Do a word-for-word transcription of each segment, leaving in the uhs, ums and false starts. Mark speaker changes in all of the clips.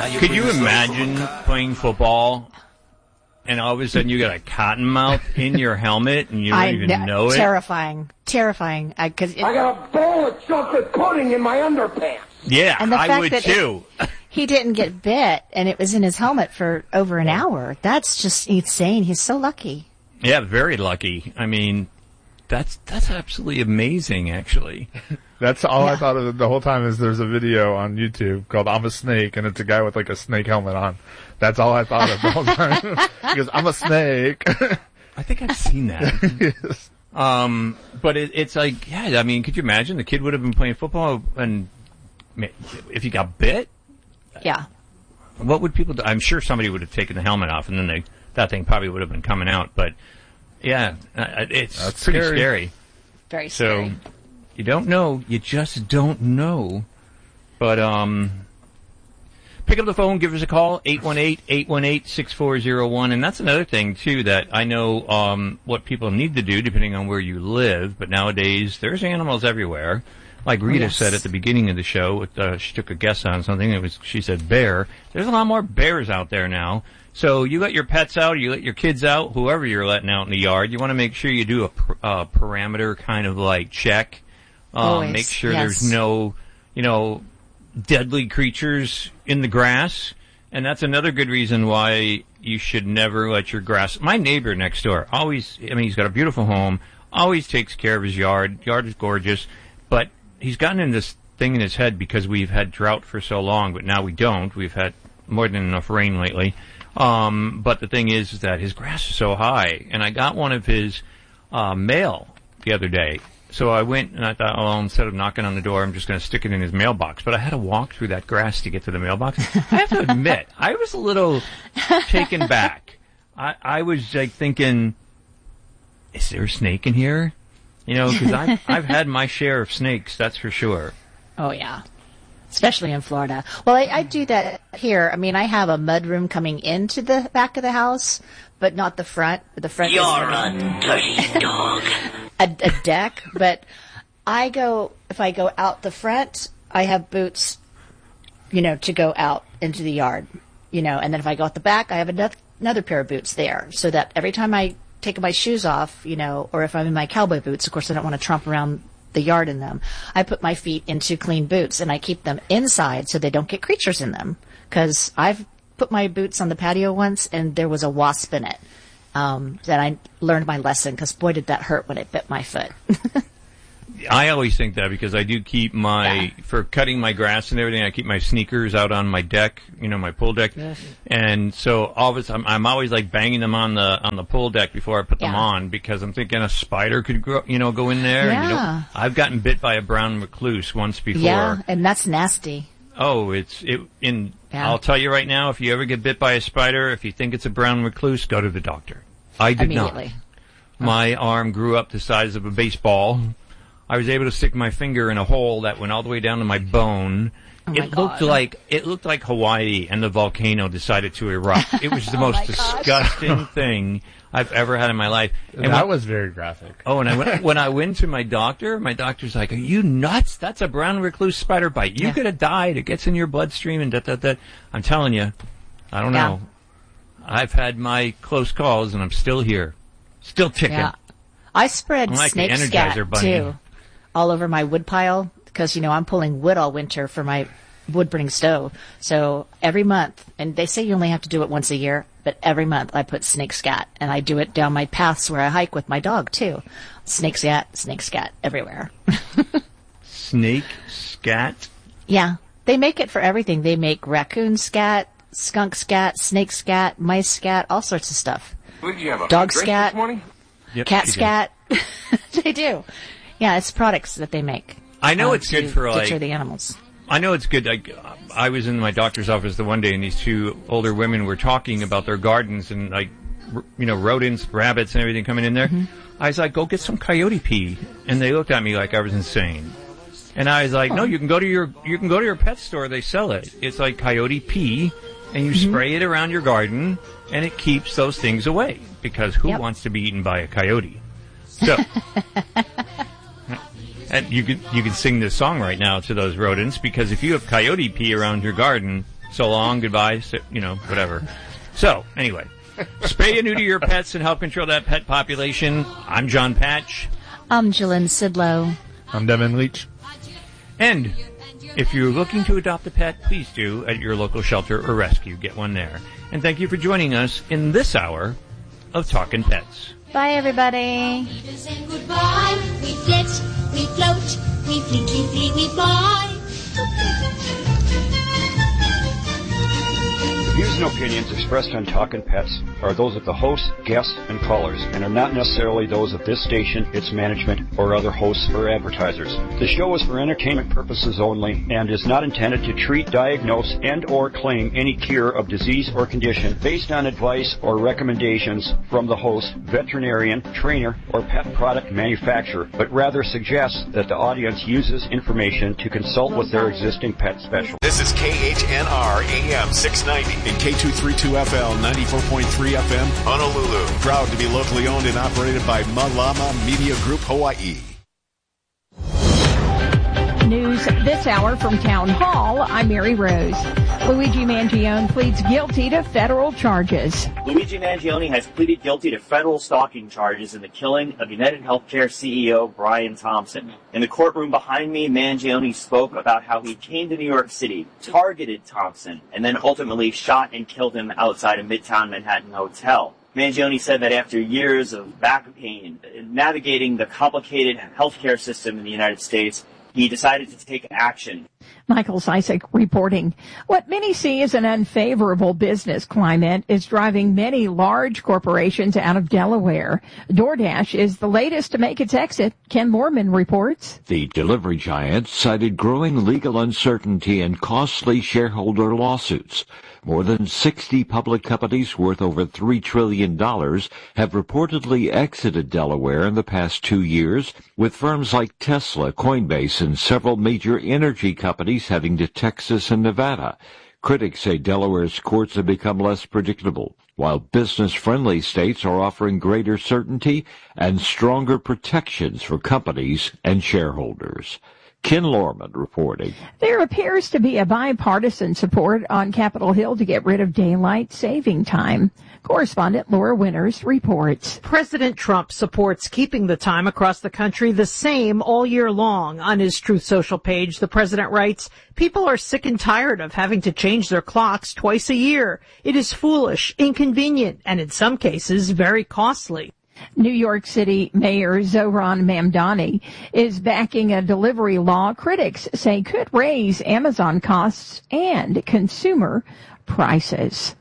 Speaker 1: Could you imagine playing football and all of a sudden you got a cottonmouth in your helmet and you don't
Speaker 2: I,
Speaker 1: even
Speaker 2: that,
Speaker 1: know it?
Speaker 2: Terrifying. Terrifying. I, cause it,
Speaker 3: I got a bowl of chocolate pudding in my underpants.
Speaker 1: Yeah,
Speaker 2: and the
Speaker 1: I
Speaker 2: fact
Speaker 1: would
Speaker 2: that
Speaker 1: too.
Speaker 2: It, he didn't get bit and it was in his helmet for over an hour. That's just insane. He's so lucky.
Speaker 1: Yeah, very lucky. I mean, that's that's absolutely amazing, actually.
Speaker 4: That's all
Speaker 2: Yeah.
Speaker 4: I thought of the whole time is there's a video on YouTube called I'm a Snake, and it's a guy with like a snake helmet on. That's all I thought of the whole time. Because I'm a snake.
Speaker 1: I think I've seen that.
Speaker 4: Yes.
Speaker 1: Um, but it, it's like, yeah, I mean, could you imagine the kid would have been playing football and if he got bit?
Speaker 2: Yeah.
Speaker 1: What would people do? I'm sure somebody would have taken the helmet off and then they, that thing probably would have been coming out. But yeah, uh, it's
Speaker 4: That's
Speaker 1: pretty
Speaker 4: scary.
Speaker 1: scary.
Speaker 2: Very
Speaker 1: So
Speaker 2: scary.
Speaker 1: you don't know. You just don't know. But um, pick up the phone, give us a call, eight one eight, eight one eight, six four zero one. And that's another thing, too, that I know um, what people need to do depending on where you live. But nowadays, there's animals everywhere. Like Rita
Speaker 2: Yes.
Speaker 1: said at the beginning of the show, with, uh, she took a guess on something. It was she said bear. There's a lot more bears out there now. So you let your pets out, you let your kids out, whoever you're letting out in the yard. You want to make sure you do a per, uh, parameter kind of like check. Um,
Speaker 2: Always,
Speaker 1: make sure
Speaker 2: yes.
Speaker 1: there's no, you know, deadly creatures in the grass. And that's another good reason why you should never let your grass. My neighbor next door always, I mean, he's got a beautiful home, always takes care of his yard. Yard is gorgeous, but he's gotten in this thing in his head because we've had drought for so long, but now we don't. We've had more than enough rain lately. Um, but the thing is, is that his grass is so high, and I got one of his uh, mail the other day. So I went and I thought, oh, instead of knocking on the door, I'm just going to stick it in his mailbox. But I had to walk through that grass to get to the mailbox. I have to admit, I was a little taken back. I, I was like thinking, is there a snake in here? You know, because I've, I've had my share of snakes, that's for sure.
Speaker 2: Oh, yeah. Especially in Florida. Well, I, I do that here. I mean, I have a mud room coming into the back of the house, but not the front. The front
Speaker 5: You're
Speaker 2: is
Speaker 5: a dirty dog.
Speaker 2: a, a deck. But I go, if I go out the front, I have boots, you know, to go out into the yard, you know, and then if I go out the back, I have another, another pair of boots there so that every time I take my shoes off, you know, or if I'm in my cowboy boots, of course, I don't want to tromp around the yard in them. I put my feet into clean boots and I keep them inside so they don't get creatures in them. Because I've put my boots on the patio once and there was a wasp in it. Um, that I learned my lesson because boy did that hurt when it bit my foot.
Speaker 1: I always think that because I do keep my,
Speaker 2: Yeah.
Speaker 1: for cutting my grass and everything, I keep my sneakers out on my deck, you know, my pool deck.
Speaker 2: Yes.
Speaker 1: And so all of a sudden, I'm, I'm always like banging them on the, on the pool deck before I put them
Speaker 2: Yeah.
Speaker 1: on because I'm thinking a spider could grow, you know, go in there. And you
Speaker 2: Yeah.
Speaker 1: don't, I've gotten bit by a brown recluse once before.
Speaker 2: Yeah, and that's nasty.
Speaker 1: Oh, it's, it, in,
Speaker 2: Yeah.
Speaker 1: I'll tell you right now, if you ever get bit by a spider, if you think it's a brown recluse, go to the doctor. I did not.
Speaker 2: Immediately.
Speaker 1: My arm grew up the size of a baseball. I was able to stick my finger in a hole that went all the way down to my bone.
Speaker 2: Oh my
Speaker 1: it looked
Speaker 2: God.
Speaker 1: like it looked like Hawaii and the volcano decided to erupt. It was the
Speaker 2: Oh
Speaker 1: most
Speaker 2: my gosh.
Speaker 1: disgusting thing I've ever had in my life. And
Speaker 4: that
Speaker 1: when,
Speaker 4: was very graphic.
Speaker 1: oh, and I went, when I went to my doctor, my doctor's like, "Are you nuts? That's a brown recluse spider bite. You
Speaker 2: Yeah.
Speaker 1: could have died. It gets in your bloodstream and that that that." I'm telling you, I don't
Speaker 2: Yeah.
Speaker 1: know. I've had my close calls and I'm still here, still ticking.
Speaker 2: Yeah. I spread
Speaker 1: I'm like the
Speaker 2: snake
Speaker 1: Energizer
Speaker 2: scat
Speaker 1: Bunny.
Speaker 2: too, all over my wood pile because you know I'm pulling wood all winter for my wood burning stove. So every month, and they say you only have to do it once a year, but every month I put snake scat, and I do it down my paths where I hike with my dog too. Snake scat, snake scat everywhere.
Speaker 1: Snake scat.
Speaker 2: Yeah, they make it for everything. They make raccoon scat, skunk scat, snake scat, mice scat, all sorts of stuff.
Speaker 3: What did you have, a
Speaker 2: Dog
Speaker 3: drink
Speaker 2: scat.
Speaker 3: this morning?
Speaker 1: Yep,
Speaker 2: Cat
Speaker 1: she did.
Speaker 2: scat. They do. Yeah, it's products that they make.
Speaker 1: I know
Speaker 2: uh,
Speaker 1: it's
Speaker 2: to
Speaker 1: good for like.
Speaker 2: deter the animals.
Speaker 1: I know it's good. Like, I was in my doctor's office the one day, and these two older women were talking about their gardens and like, r- you know, rodents, rabbits, and everything coming in there.
Speaker 2: Mm-hmm.
Speaker 1: I was like, "Go get some coyote pee," and they looked at me like I was insane. And I was like, "No, you can go to your you can go to your pet store. They sell it. It's like coyote pee, and you
Speaker 2: Mm-hmm.
Speaker 1: spray it around your garden, and it keeps those things away. Because who
Speaker 2: Yep.
Speaker 1: wants to be eaten by a coyote?" So. And you can you can sing this song right now to those rodents because if you have coyote pee around your garden, So long, goodbye, so, you know, whatever. So, anyway, spay and neuter your pets and help control that pet population. I'm John Patch.
Speaker 2: I'm Jillian Sidlow.
Speaker 4: I'm Devin Leach.
Speaker 1: And if you're looking to adopt a pet, please do at your local shelter or rescue. Get one there. And thank you for joining us in this hour of Talkin' Pets.
Speaker 2: Bye, everybody.
Speaker 5: We say goodbye. We flit, we float, we flee, flee, flee, we fly.
Speaker 6: The views and opinions expressed on Talkin' Pets are those of the hosts, guests, and callers, and are not necessarily those of this station, its management, or other hosts or advertisers. The show is for entertainment purposes only and is not intended to treat, diagnose, and or claim any cure of disease or condition based on advice or recommendations from the host, veterinarian, trainer, or pet product manufacturer, but rather suggests that the audience uses information to consult with their existing pet specialist.
Speaker 7: This is K H N R A M six ninety and K two thirty-two F L ninety-four point three F M, Honolulu. Proud to be locally owned and operated by Malama Media Group, Hawaii.
Speaker 8: News this hour from Town Hall. I'm Mary Rose. Luigi Mangione pleads guilty to federal charges.
Speaker 9: Luigi Mangione has pleaded guilty to federal stalking charges in the killing of United Healthcare C E O Brian Thompson. In the courtroom behind me, Mangione spoke about how he came to New York City, targeted Thompson, and then ultimately shot and killed him outside a Midtown Manhattan hotel. Mangione said that after years of back pain, navigating the complicated healthcare system in the United States, he decided to take action.
Speaker 8: Michael Sisek reporting. What many see as an unfavorable business climate is driving many large corporations out of Delaware. DoorDash is the latest to make its exit. Ken Moorman reports.
Speaker 10: The delivery giant cited growing legal uncertainty and costly shareholder lawsuits. More than sixty public companies worth over three trillion dollars have reportedly exited Delaware in the past two years, with firms like Tesla, Coinbase, and several major energy companies heading to Texas and Nevada. Critics say Delaware's courts have become less predictable, while business-friendly states are offering greater certainty and stronger protections for companies and shareholders. Ken Lorman reporting.
Speaker 8: There appears to be a bipartisan support on Capitol Hill to get rid of daylight saving time. Correspondent Laura Winters reports.
Speaker 11: President Trump supports keeping the time across the country the same all year long. On his Truth Social page, the president writes, "People are sick and tired of having to change their clocks twice a year. It is foolish, inconvenient, and in some cases very costly."
Speaker 8: New York City Mayor Zohran Mamdani is backing a delivery law critics say could raise Amazon costs and consumer prices.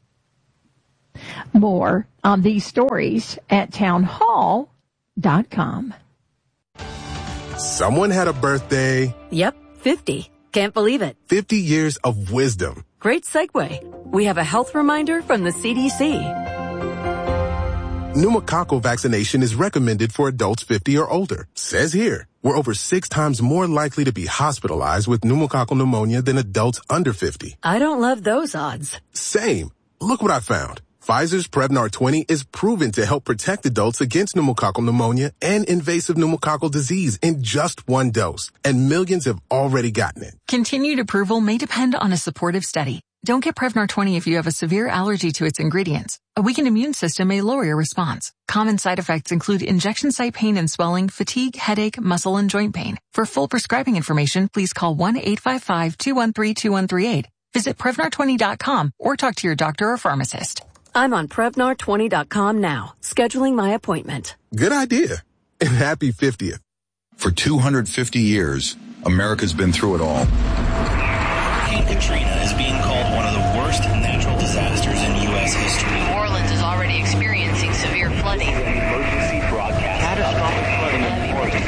Speaker 8: More on these stories at town hall dot com.
Speaker 12: Someone had a birthday.
Speaker 13: Yep, fifty. Can't believe it.
Speaker 12: fifty years of wisdom.
Speaker 13: Great segue. We have a health reminder from the C D C.
Speaker 12: Pneumococcal vaccination is recommended for adults fifty or older. Says here, we're over six times more likely to be hospitalized with pneumococcal pneumonia than adults under fifty.
Speaker 13: I don't love those odds.
Speaker 12: Same. Look what I found. Pfizer's Prevnar twenty is proven to help protect adults against pneumococcal pneumonia and invasive pneumococcal disease in just one dose. And millions have already gotten it.
Speaker 14: Continued approval may depend on a supportive study. Don't get Prevnar twenty if you have a severe allergy to its ingredients. A weakened immune system may lower your response. Common side effects include injection site pain and swelling, fatigue, headache, muscle, and joint pain. For full prescribing information, please call one eight five five, two one three, two one three eight. Visit Prevnar twenty dot com or talk to your doctor or pharmacist.
Speaker 13: I'm on Prevnar twenty dot com now, scheduling my appointment.
Speaker 12: Good idea. And happy fiftieth.
Speaker 15: For two hundred fifty years, America's been through it all.
Speaker 16: Hurricane Katrina is being called one of the worst natural disasters in U S history.
Speaker 17: New Orleans is already experiencing severe flooding.
Speaker 16: Emergency broadcast. Catastrophic flooding in the north.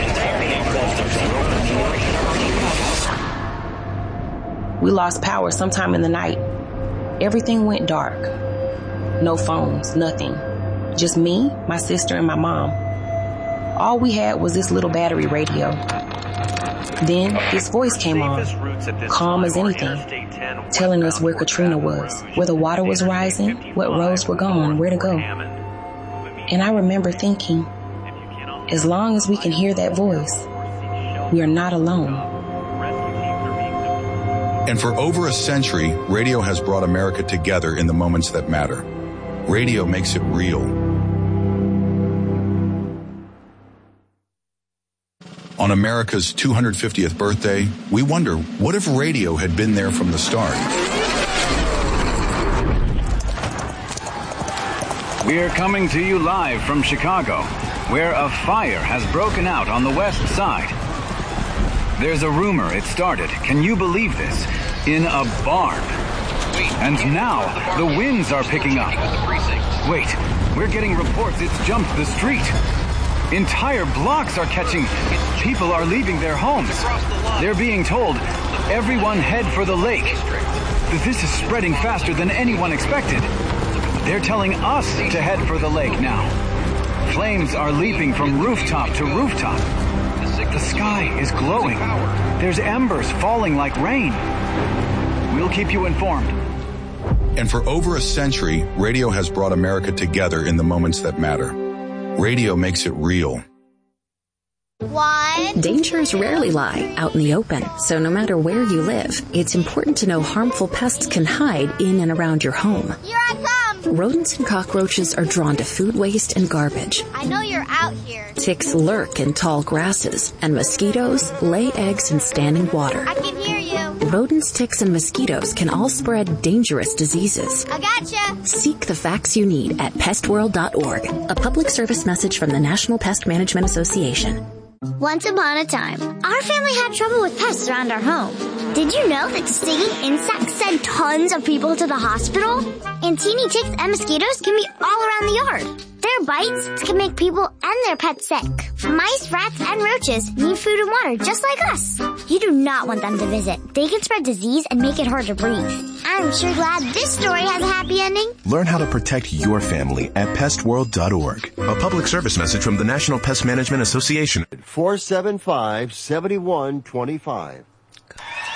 Speaker 18: We lost power sometime in the night. Everything went dark. No phones, nothing. Just me, my sister, and my mom. All we had was this little battery radio. Then this voice came on, calm as anything, telling us where Katrina was, where the water was rising, what roads were gone, where to go. And I remember thinking, as long as we can hear that voice, we are not alone.
Speaker 15: And for over a century, radio has brought America together in the moments that matter. Radio makes it real. On America's two hundred fiftieth birthday, we wonder, what if radio had been there from the start?
Speaker 19: We're coming to you live from Chicago, where a fire has broken out on the west side. There's a rumor it started, can you believe this, in a barn. And now the winds are picking up. Wait, we're getting reports it's jumped the street. Entire blocks are catching. People are leaving their homes. They're being told, everyone head for the lake. This is spreading faster than anyone expected. They're telling us to head for the lake now. Flames are leaping from rooftop to rooftop. The sky is glowing. There's embers falling like rain. We'll keep you informed.
Speaker 15: And for over a century, radio has brought America together in the moments that matter. Radio makes it real.
Speaker 20: One.
Speaker 21: Dangers rarely lie out in the open, so no matter where you live, it's important to know harmful pests can hide in and around your home.
Speaker 20: Here I come.
Speaker 21: Rodents and cockroaches are drawn to food waste and garbage.
Speaker 20: I know you're out here.
Speaker 21: Ticks lurk in tall grasses, and mosquitoes lay eggs in standing water.
Speaker 20: I can hear you.
Speaker 21: Rodents, ticks, and mosquitoes can all spread dangerous diseases.
Speaker 20: I gotcha.
Speaker 21: Seek the facts you need at pest world dot org. A public service message from the National Pest Management Association.
Speaker 20: Once upon a time, our family had trouble with pests around our home. Did you know that stinging insects send tons of people to the hospital? And teeny ticks and mosquitoes can be all around the yard. Their bites can make people and their pets sick. Mice, rats, and roaches need food and water just like us. You do not want them to visit. They can spread disease and make it hard to breathe. I'm sure glad this story has a happy ending.
Speaker 22: Learn how to protect your family at pest world dot org. A public service message from the National Pest Management Association.
Speaker 23: four seven five, seven one two five.